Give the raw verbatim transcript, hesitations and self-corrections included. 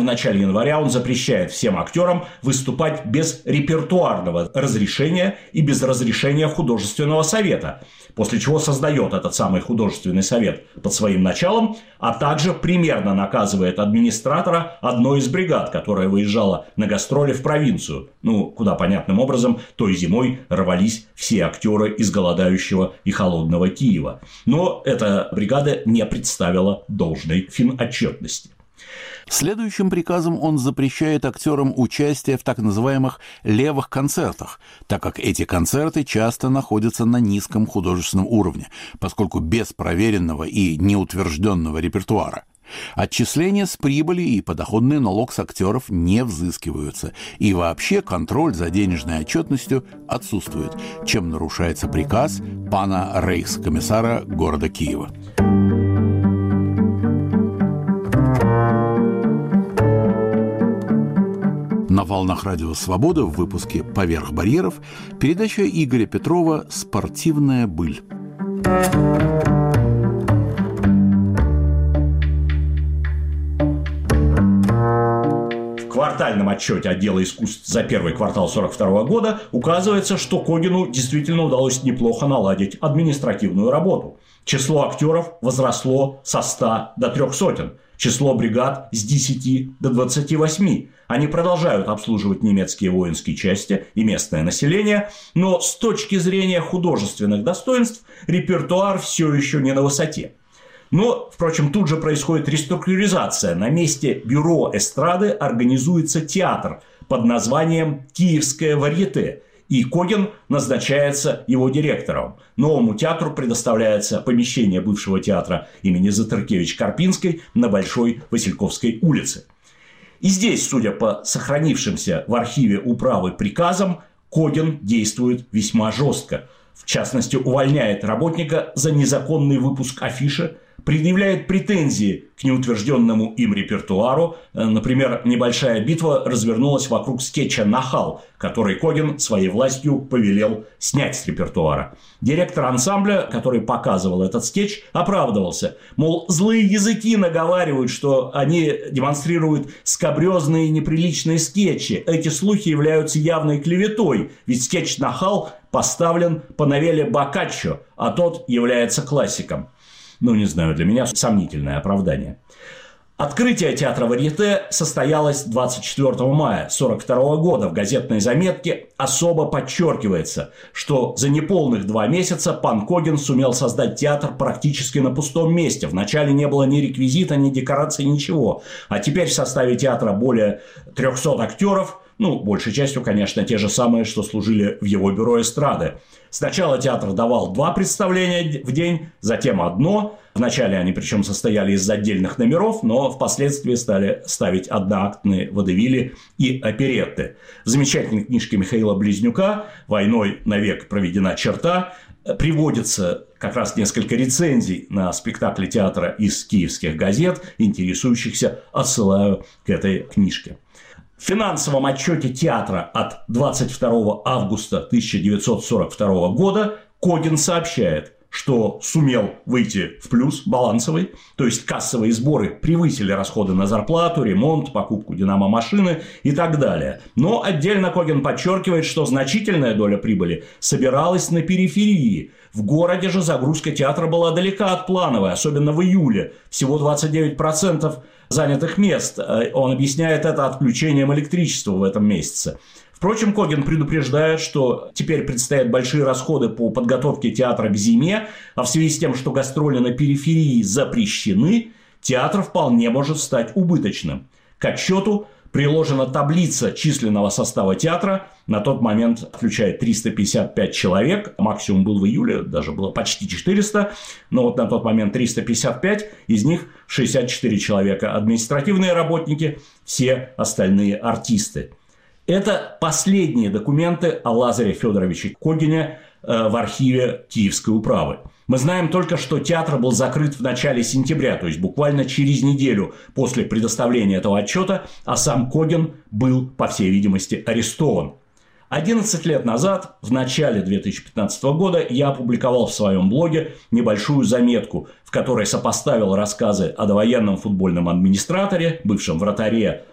в начале января он запрещает всем актерам выступать без репертуарного разрешения и без разрешения художественного совета, после чего создает этот самый художественный совет под своим началом, а также примерно наказывает администратора одной из бригад, которая выезжала на гастроли в провинцию, ну, куда понятным образом той зимой рвались все актеры из голодающего и холодного Киева. Но эта бригада не представила должной финотчетности. Следующим приказом он запрещает актерам участие в так называемых «левых концертах», так как эти концерты часто находятся на низком художественном уровне, поскольку без проверенного и неутвержденного репертуара. Отчисления с прибыли и подоходный налог с актеров не взыскиваются, и вообще контроль за денежной отчетностью отсутствует, чем нарушается приказ пана рейхскомиссара города Киева. На волнах Радио Свобода в выпуске «Поверх барьеров» передача Игоря Петрова «Спортивная быль». В квартальном отчете отдела искусств за первый квартал сорок второго года указывается, что Когену действительно удалось неплохо наладить административную работу. Число актеров возросло со ста до трех сотен. Число бригад с десяти до двадцати восьми. Они продолжают обслуживать немецкие воинские части и местное население, но с точки зрения художественных достоинств репертуар все еще не на высоте. Но, впрочем, тут же происходит реструктуризация. На месте бюро эстрады организуется театр под названием «Киевское варьете», и Коген назначается его директором. Новому театру предоставляется помещение бывшего театра имени Затыркевич-Карпинской на Большой Васильковской улице. И здесь, судя по сохранившимся в архиве управы приказам, Коген действует весьма жестко. В частности, увольняет работника за незаконный выпуск афиши, предъявляет претензии к неутвержденному им репертуару. Например, небольшая битва развернулась вокруг скетча «Нахал», который Коген своей властью повелел снять с репертуара. Директор ансамбля, который показывал этот скетч, оправдывался. Мол, злые языки наговаривают, что они демонстрируют скабрезные и неприличные скетчи. Эти слухи являются явной клеветой, ведь скетч «Нахал» поставлен по новелле Боккаччо, а тот является классиком. Ну, не знаю, для меня сомнительное оправдание. Открытие театра варьете состоялось двадцать четвёртого мая сорок второго года. В газетной заметке особо подчеркивается, что за неполных два месяца пан Коген сумел создать театр практически на пустом месте. Вначале не было ни реквизита, ни декораций, ничего. А теперь в составе театра более трехсот актеров. Ну, большей частью, конечно, те же самые, что служили в его бюро эстрады. Сначала театр давал два представления в день, затем одно. Вначале они причем состояли из отдельных номеров, но впоследствии стали ставить одноактные водевили и оперетты. В замечательной книжке Михаила Близнюка «Войной навек проведена черта» приводится как раз несколько рецензий на спектакли театра из киевских газет. Интересующихся отсылаю к этой книжке. В финансовом отчете театра от двадцать второго августа тысяча девятьсот сорок второго года Коген сообщает, что сумел выйти в плюс балансовый, то есть кассовые сборы превысили расходы на зарплату, ремонт, покупку динамо-машины и так далее. Но отдельно Коген подчеркивает, что значительная доля прибыли собиралась на периферии. В городе же загрузка театра была далека от плановой, особенно в июле. Всего двадцать девять процентов занятых мест. Он объясняет это отключением электричества в этом месяце. Впрочем, Коген предупреждает, что теперь предстоят большие расходы по подготовке театра к зиме, а в связи с тем, что гастроли на периферии запрещены, театр вполне может стать убыточным. К отчету приложена таблица численного состава театра. На тот момент включает триста пятьдесят пять человек. Максимум был в июле, даже было почти четыреста. Но вот на тот момент триста пятьдесят пять, из них шестьдесят четыре человека административные работники, все остальные артисты. Это последние документы о Лазаре Федоровиче Когене в архиве Киевской управы. Мы знаем только, что театр был закрыт в начале сентября, то есть буквально через неделю после предоставления этого отчета, а сам Коген был, по всей видимости, арестован. одиннадцать лет назад, в начале две тысячи пятнадцатого года, я опубликовал в своем блоге небольшую заметку, в которой сопоставил рассказы о довоенном футбольном администраторе, бывшем вратаре